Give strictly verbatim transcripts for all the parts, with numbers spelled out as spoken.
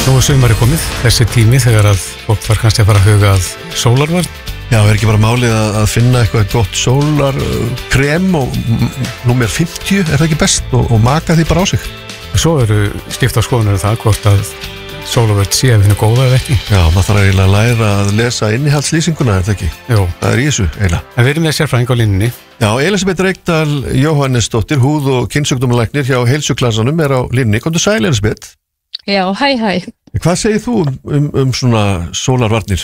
Nú er sumari komið, þessi tími þegar að fólk var kannski að fara að huga að sólarvarn. Já, er ekki bara málið að, að finna eitthvað gott sólarkrem og númer fimmtíu, er það ekki best og, og maka því bara á sig? Svo eru skipta skoðanir um það hvort að sólarvarn sé ef henni góða eða ekki. Já, maður þarf eiginlega að læra að lesa innihaldslýsinguna, er það ekki? Jú. Það er í þessu, eiginlega. En við erum með sérfræðing á línunni. Já, Elísabet Reykdal Jóhannesdóttir, húð- og kynnsjúkdómalæknir hjá Heilsuglasanum er á línunni. Komdu sæl, Elísabet. Já, hæ, hæ. Hvað segir þú um, um, um svona sólarvarnir?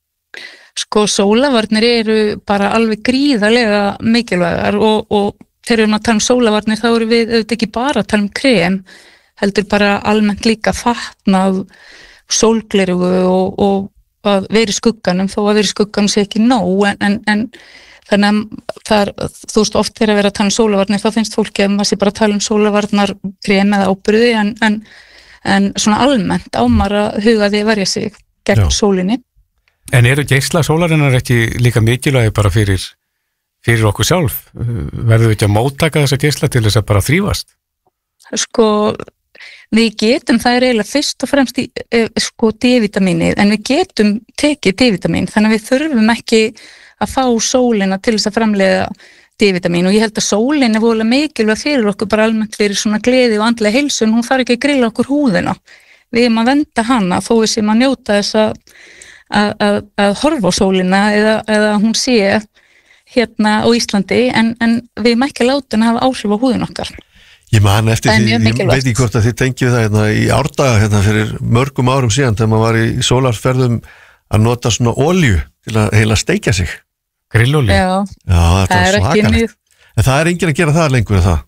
Sko, sólarvarnir eru bara alveg gríðarlega mikilvægar og, og þegar við erum að tala um sólarvarnir þá eru við auðvitað ekki bara að tala um krem, heldur bara almennt líka fatnað, sólglerugu og, og að vera í skugganum, þó að vera í skugganum sé ekki nóg, en, en, en þannig að það er, þú veist, oft þegar að vera að tala um sólarvarnir þá finnst fólki að maður sé bara að tala um sólarvarnar krem eða áburði, en, en en svona almennt ámar að huga því að verja sig gegn Já. Sólinni. En eru geisla sólarinnar ekki líka mikilvægi bara fyrir, fyrir okkur sjálf? Verður við ekki að móttaka þessa geisla til þess að bara þrífast? Sko, við getum, það er eiginlega fyrst og fremst í, sko, D-vitamínið, en við getum tekið D-vitamín, þannig að við þurfum ekki að fá sólina til þess að framleiða D-vitamín og ég held að sólin er voðalega mikilvæg fyrir okkur bara almennt fyrir svona gleði og andlega heilsu, en hún þarf ekki að grilla okkur húðina. Við erum að venda hana þó við sem að njóta þess að, að, að, að horfa á sólina eða, eða hún sé hérna á Íslandi, en, en við erum ekki að láta hana hafa áhrif á húðin okkar. Ég man eftir því, ég veit ekki hvort að þið tengið það hérna, í árdaga hérna, fyrir mörgum árum síðan þegar maður var í sólarferðum að nota svona olju til að heila steikja sig. Grillolíu? Já, Já það er svakalegt. En það er enginn að gera það lengur, er það?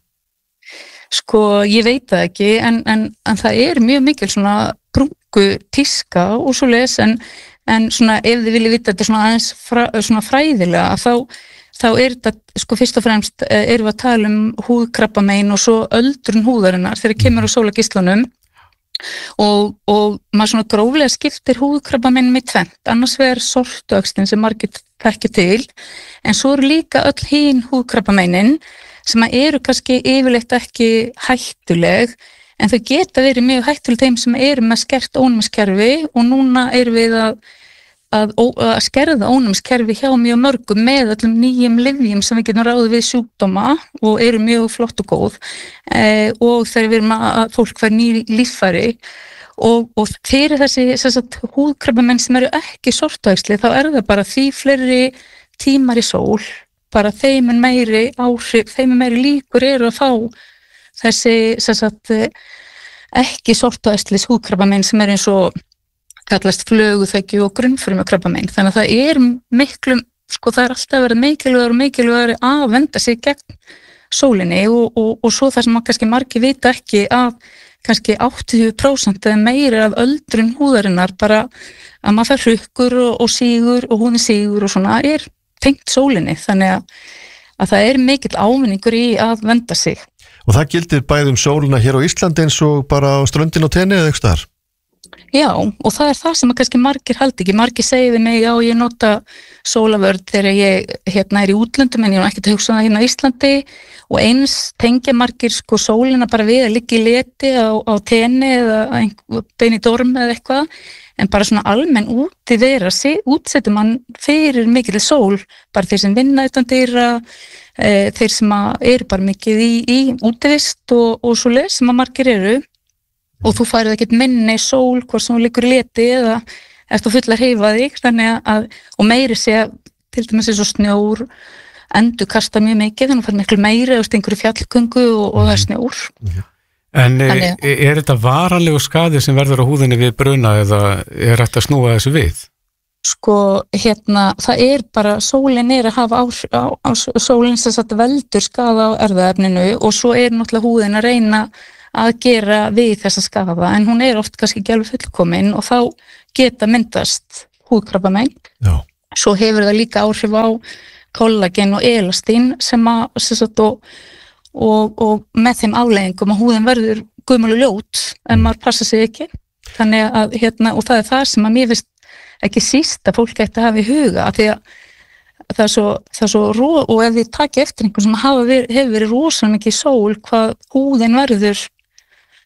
Sko, ég veit það ekki, en, en, en það er mjög mikil svona brúnku tíska og svo les, en, en svona ef þið viljið vita þetta svona aðeins fra, svona fræðilega, þá, þá er þetta, sko fyrst og fremst erum við að tala um húðkrabbamein og svo öldrun húðarinnar þegar kemur á sólargeislunum. Og, og maður svona gróflega skiptir húðkrabbameinum í tvennt, annars vegar sortuöxlin sem margir þekkja til, en svo eru líka öll hin húðkrabbameinin sem eru kannski yfirleitt ekki hættuleg, en þau geta verið mjög hættuleg þeim sem eru með skert ónæmiskerfi og núna erum við að, að, að skerða ónæmiskerfi hjá mjög mörgum með öllum nýjum lyfjum sem við getum ráðið við sjúkdóma og eru mjög flott og góð eh, og þegar við erum að fólk fær ný líffæri og, og fyrir þessi sagt, húðkrabbamenn sem eru ekki sortuæxli þá er það bara því fleiri tímar í sól, bara þeim en meiri áhrif, þeim en meiri líkur eru að fá þessi sagt, ekki sortuæxlis húðkrabbamenn sem er eins og kallast flöguþekju og grunnfrumukrabbamein. Þannig að það er miklu, sko það er alltaf verið mikilvægur og mikilvægur að venda sig gegn sólinni og, og, og svo það sem kannski margir vita ekki að kannski áttatíu prósent eða meira af öldrun húðarinnar bara að maður fær hrukkur og, og sígur og húðin sígur og svona er tengt sólinni. Þannig að, að það er mikill ávinningur í að venda sig. Og það gildir bæði um sólina hér á Íslandi eins og bara á ströndin og tenni eða eitthvað þar? Já, og það er það sem að kannski margir haldi ekki. Margir segir við mig, já, ég nota sólavörn þegar ég hérna er í útlöndum en ég er ekki að hugsa það hérna á Íslandi og eins tengja margir sko sólina bara við að liggja í leti á, á tenni eða bein í dorm eða eitthvað, en bara svona almenn úti vera, útsetur mann fyrir mikil sól, bara þeir sem vinna utan dyra, e, þeir sem eru bara mikið í, í útivist og, og svo leið sem að margir eru. Og þú færið ekkert minni sól hvort sem þú liggur í leti eða eftir að fulla hreyfa þig, þannig að og meiri sé til dæmis eins og snjór endur kasta mjög mikið, þannig að það er miklu meiri eða einhverju fjallgöngu og, og það er snjór. En þannig, er, er þetta varanlegu skaði sem verður á húðinni við bruna eða er hægt að snúa þessu við? Sko, hérna, það er bara, sólin er að hafa á, á, á sólin sem sagt veldur skaða á erfðaefninu og svo er náttúrulega húðin að reyna að gera við þessa skaða, en hún er oft kannski ekki alveg fullkomin og þá geta myndast húðkrabbamein. Já. Svo hefur það líka áhrif á kollagen og elastín sem að sem sagt, og, og, og með þeim afleiðingum að húðin verður gömul og ljót en maður passa sig ekki. Þannig að hérna, og það er það sem að mér finnst ekki síst að fólk ætti að hafa í huga, af því að það er svo, það er svo ró, og ef þið taki eftir einhvern sem hafa verið, hefur verið rosalega mikið sól, hvað húðin verður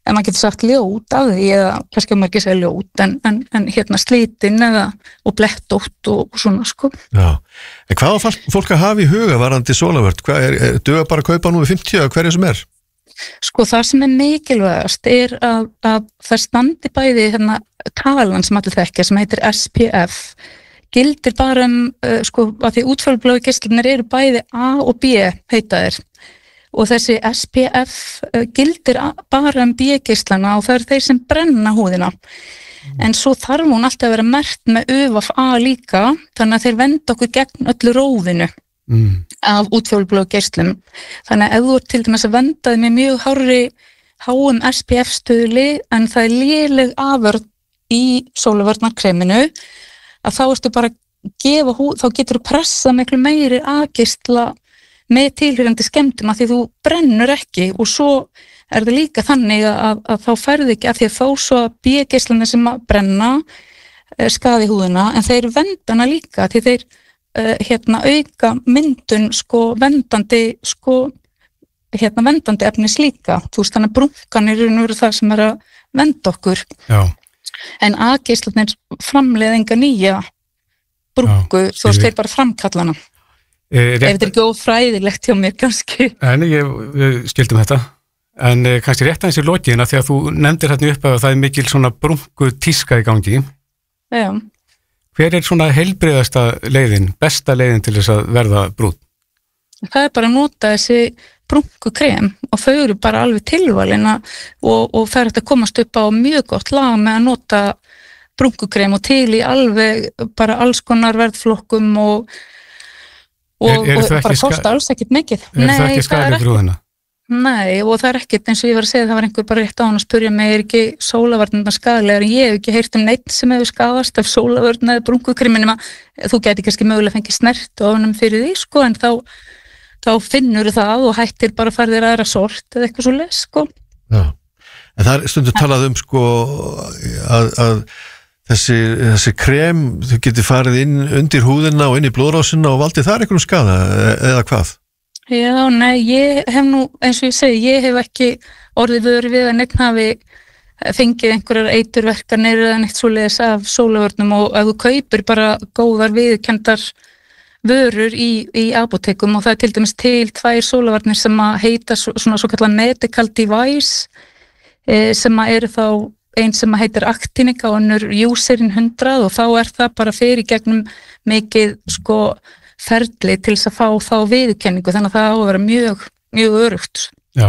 en maður getur sagt ljót af því eða kannski maður ekki segja ljót en, en, en hérna slitin eða og blettótt og, og svona sko. Já, en hvað á fólk að hafa í huga varandi sólarvörn? Hvað er, er duga bara að kaupa númer fimmtíu eða hverju sem er? Sko það sem er mikilvægast er að, að það standi bæði hérna talan sem allir þekkja sem heitir S P F gildir bara um uh, sko að því útfjólubláu geislarnir eru bæði A og B heita þeir og þessi S P F uh, gildir bara um B-geislana og það eru þeir sem brenna húðina mm. en svo þarf hún alltaf að vera merkt með U V A líka þannig að þeir venda okkur gegn öllu róðinu mm. af útfjólubláu geislum þannig að ef þú ert til dæmis að venda þig með mjög hárri háum S P F stuðli en það er léleg aförn í sólarvörnarkreminu að þá ertu bara að gefa húð, þá getur þú pressa miklu meiri A-geisla með tilhyrandi skemmtum að því þú brennur ekki og svo er það líka þannig að, að þá færðu ekki að því að þá svo að B-geislarnir sem að brenna skaði húðina en þeir vendana líka því þeir uh, hérna auka myndun sko vendandi sko hérna vendandi efnis líka þú veist þannig að brunkanir eru það sem er að venda okkur. Já. En A-geislarnir framleiða enga nýja brúku, þú veist, þeir bara framkalla hana. E, Ef þetta er ekki ófræðilegt hjá mér, kannski. En ég, við skildum þetta, en e, kannski rétt aðeins í lokiðina, því að þú nefndir hérna upp að það er mikil svona brúnku tíska í gangi. Já. Hver er svona heilbrigðasta leiðin, besta leiðin til þess að verða brún? Það er bara að nota þessi brúnkukrem og þau eru bara alveg tilvalin og, og það er hægt að komast upp á mjög gott lag með að nota brúnkukrem og til í alveg bara alls konar verðflokkum og, og, er, er og bara kosta alls ekkert mikið. Er Nei, það ekki skadið brúðina? Nei, og það er ekkert eins og ég var að segja það var einhver bara rétt á hann að spyrja mig er ekki sólarvörnirnar skadalegar en ég hef ekki heyrt um neitt sem hefur skadast af sólarvörn eða brúnkukreminu þú geti kannski mögulega fengið snert og ofnum fyrir því sko en þá þá finnur það og hættir bara að fara þér aðra sort eða eitthvað svo les, sko. Já, en það er stundu talað um, sko, að, að þessi, þessi krem, þau getur farið inn undir húðina og inn í blóðrásina og valdið þar einhverjum skada, eða hvað? Já, nei, ég hef nú, eins og ég segi, ég hef ekki orðið vör við að neitt hafi fengið einhverjar eiturverkanir eða neitt svo les af sólarvörnum og ef þú kaupir bara góðar viðurkenndar vörur í, í apótekum og það er til dæmis til tvær sólarvarnir sem að heita svona svo kallar medical device e, sem að eru þá einn sem að heitir Actinic og önnur Userin hundrað og þá er það bara fyrir gegnum mikið sko ferli til þess að fá þá viðurkenningu þannig að það á að vera mjög, mjög örugt. Já.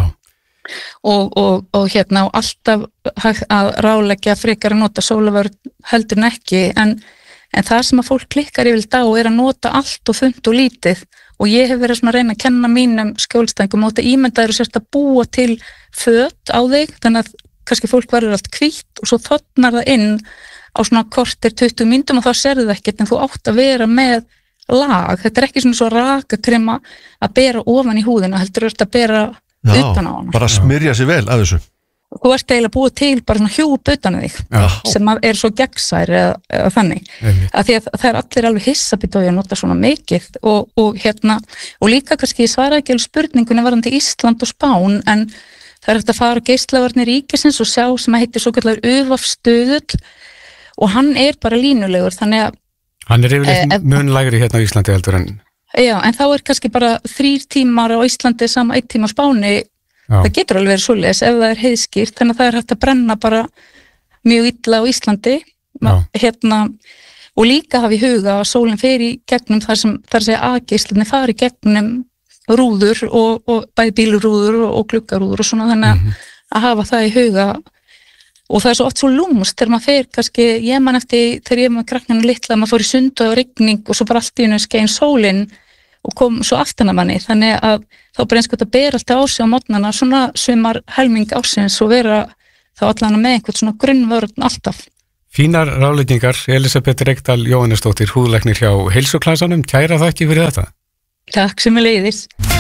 Og, og, og hérna og alltaf að ráleggja frekar að nota sólarvörn heldur en ekki en En það sem að fólk klikkar yfirleitt á er að nota allt og þunnt og lítið og ég hef verið svona að reyna að kenna mínum skjólstæðingum og þetta ímyndaður sérst að búa til föt á þig þannig að kannski fólk verður allt hvítt og svo þotnar það inn á svona kortir tuttugu mínútum og þá serðu það ekkert en þú átt að vera með lag. Þetta er ekki svona svo rakakrema að bera ofan í húðina heldur þetta að bera Já, utan á hana. Bara smyrja sig vel að þessu. Þú ert eiginlega búið til bara svona hjúp utan þig Já. Sem er svo gegnsær eða, eða þannig að því að það er allir alveg hissabit og ég nota svona mikið og, og hérna og líka kannski ég svara ekki alveg spurningunni varðandi Ísland og Spán en það er hægt að fara geislavarnir ríkisins og sjá sem að heitir svo kallar U V A stöðull og hann er bara línulegur þannig að hann er yfirleitt e, mun lægri hérna á Íslandi heldur en Já, en þá er kannski bara þrír tímar á Íslandi sama einn tíma á Spáni Já. Það getur alveg verið svoleiðis ef það er heiðskýrt þannig að það er hægt að brenna bara mjög illa á Íslandi hérna, og líka hafa í huga að sólinn fer í gegnum þar sem þar segja A-geislarnir fari í gegnum rúður og, og bæði bílurúður og, og gluggarúður og svona þannig mm-hmm. að hafa það í huga og það er svo oft svo lúmst þegar maður fer kannski, ég man eftir þegar ég með krakkninu litla, maður fór í sund og rigning og svo bara allt í einu skein sólinn og kom svo aftan að manni þannig að þá bara eins gott að bera alltaf á sig á mótnana svona svimar helming ásins og vera þá allan með einhvern svona grunnvörn alltaf. Fínar ráðleggingar, Elisabeth Reykdal Jóhannesdóttir, húðlæknir hjá Heilsuklasanum, kæra þakki fyrir þetta. Takk sem er leiðis.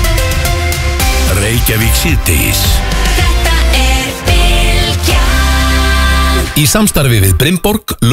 Reykjavík síðdegis. Þetta er Bylgjan. Í samstarfi við Brimborg